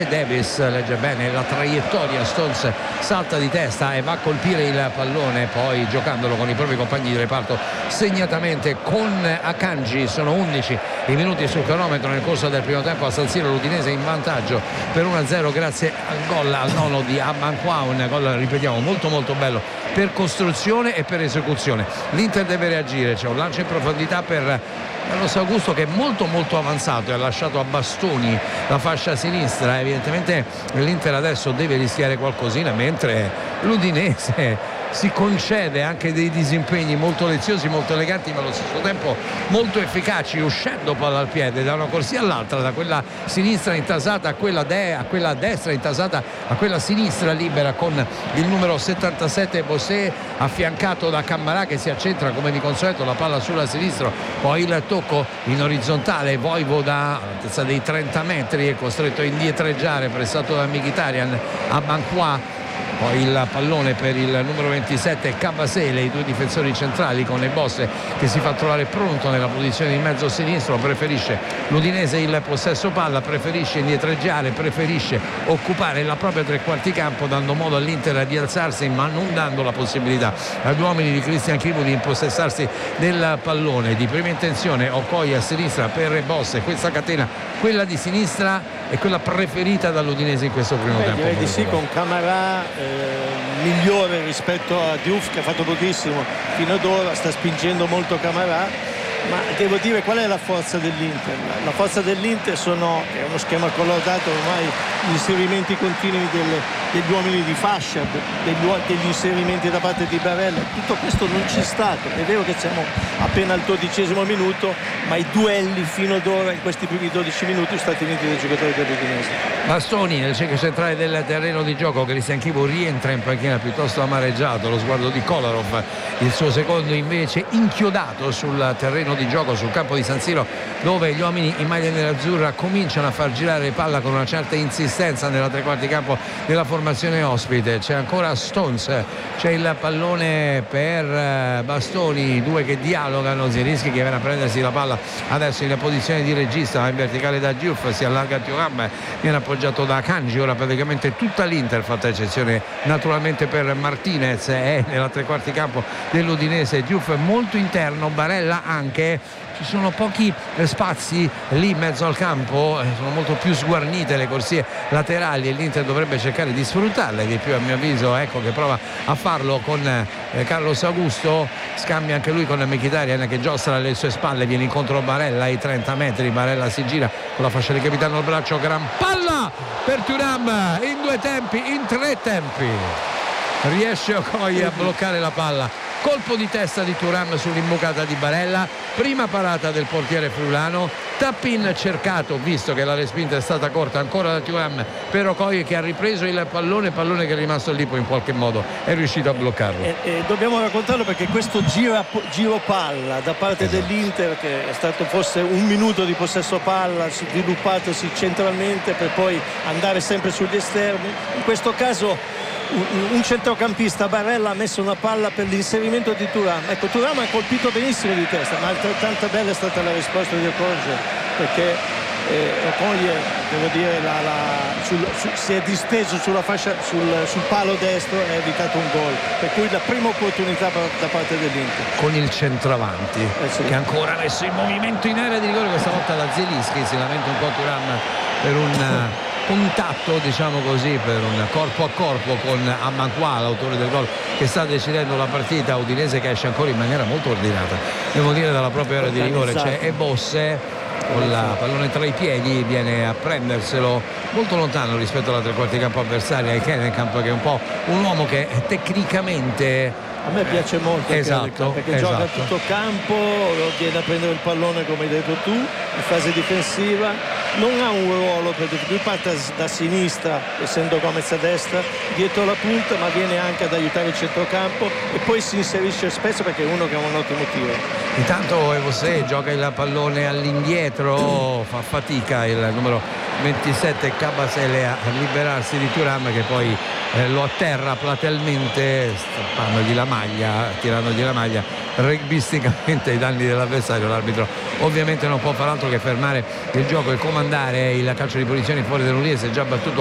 Davis legge bene la traiettoria, Stones salta di testa e va a colpire il pallone, poi giocandolo con i propri compagni di reparto segnatamente con Akanji. Sono 11 i minuti sul cronometro nel corso del primo tempo a San Siro, l'Udinese in vantaggio per 1-0 grazie al gol al nono di Amankwah, un gol, ripetiamo, molto molto bello per costruzione e per esecuzione. L'Inter deve reagire, c'è un lancio in profondità per Carlos Augusto che è molto molto avanzato e ha lasciato a bastoni la fascia sinistra. Evidentemente l'Inter adesso deve rischiare qualcosina, mentre l'Udinese si concede anche dei disimpegni molto leziosi, molto eleganti, ma allo stesso tempo molto efficaci, uscendo palla al piede da una corsia all'altra, da quella sinistra intasata a quella destra intasata a quella sinistra libera, con il numero 77 Bossé affiancato da Cammarà che si accentra come di consueto, la palla sulla sinistra, poi il tocco in orizzontale, Vojvoda all'altezza dei 30 metri è costretto a indietreggiare, pressato da Mkhitaryan. Amankwah, poi il pallone per il numero 27 Kabasele, i due difensori centrali, con Bosse che si fa trovare pronto nella posizione di mezzo sinistro. Preferisce l'Udinese il possesso palla, preferisce indietreggiare, preferisce occupare la propria tre quarti campo, dando modo all'Inter di alzarsi ma non dando la possibilità ai due uomini di Christian Chivu di impossessarsi del pallone. Di prima intenzione Okoye a sinistra per Bosse, questa catena, quella di sinistra, è quella preferita dall'Udinese in questo primo tempo. Direi di sì, con Cammarà migliore rispetto a Diouf, che ha fatto pochissimo fino ad ora, sta spingendo molto Cammarà. Ma devo dire, qual è la forza dell'Inter? La forza dell'Inter è uno schema collaudato ormai, gli inserimenti continui degli uomini di fascia, degli inserimenti da parte di Barella. Tutto questo non c'è stato. È vero che siamo appena al 12° minuto, ma i duelli fino ad ora, in questi primi 12 minuti, sono stati vinti dai giocatori dell'Udinese. Bastoni nel cerchio centrale del terreno di gioco. Christian Chivu rientra in panchina piuttosto amareggiato, lo sguardo di Kolarov, il suo secondo invece inchiodato sul terreno di gioco, sul campo di San Siro, dove gli uomini in maglia nerazzurra cominciano a far girare palla con una certa insistenza nella tre quarti campo della formazione ospite. C'è ancora Stones, c'è il pallone per Bastoni, due che dialogano, Zielinski che viene a prendersi la palla adesso in posizione di regista, va in verticale da Diouf, si allarga Thuram, viene appoggiato da Akanji. Ora praticamente tutta l'Inter, fatta eccezione naturalmente per Martinez, è nella tre quarti campo dell'Udinese. Diouf molto interno, Barella anche, ci sono pochi spazi lì in mezzo al campo, sono molto più sguarnite le corsie laterali e l'Inter dovrebbe cercare di sfruttarle di più, a mio avviso. Ecco che prova a farlo con Carlos Augusto, scambia anche lui con Mkhitaryan che giostra alle sue spalle, viene incontro a Barella ai 30 metri, Barella si gira con la fascia di capitano al braccio, gran palla per Thuram in due tempi, in tre tempi riesce Okoye a bloccare la palla, colpo di testa di Thuram sull'imbucata di Barella, prima parata del portiere friulano, tap-in cercato, visto che la respinta è stata corta ancora da Thuram per Okoye che ha ripreso il pallone che è rimasto lì, poi in qualche modo è riuscito a bloccarlo. Dobbiamo raccontarlo perché questo giro palla da parte dell'Inter, che è stato forse un minuto di possesso palla sviluppatosi centralmente per poi andare sempre sugli esterni, in questo caso un centrocampista, Barella, ha messo una palla per l'inserimento di Thuram. Ecco, Thuram ha colpito benissimo di testa, ma altrettanto bella è stata la risposta di Okoye, perché Okoye, devo dire, si è disteso sulla fascia, sul palo destro e ha evitato un gol, per cui la prima opportunità da parte dell'Inter. Con il centravanti che ha ancora messo in movimento in area di rigore, questa volta la Zielinski, si lamenta un po' Thuram per un contatto, diciamo così, per un corpo a corpo con Amankwah, l'autore del gol, che sta decidendo la partita. Udinese che esce ancora in maniera molto ordinata, devo dire, dalla propria area di rigore. C'è Bosse con il pallone tra i piedi, viene a prenderselo molto lontano rispetto alla tre quarti campo avversaria, e Kennekamp, che è un po' un uomo che tecnicamente a me piace molto, perché gioca a tutto campo, viene a prendere il pallone come hai detto tu in fase difensiva, non ha un ruolo perché lui parte da sinistra essendo Gomez a destra dietro la punta, ma viene anche ad aiutare il centrocampo e poi si inserisce spesso perché è uno che ha un ottimo tiro. Intanto Evosé gioca il pallone all'indietro, fa fatica il numero 27 Kabasele a liberarsi di Thuram, che poi lo atterra platealmente strappandogli la maglia, tirandogli la maglia rugbisticamente ai danni dell'avversario. L'arbitro ovviamente non può far altro che fermare il gioco e comandare il calcio di punizione in favore dell'Udinese, già battuto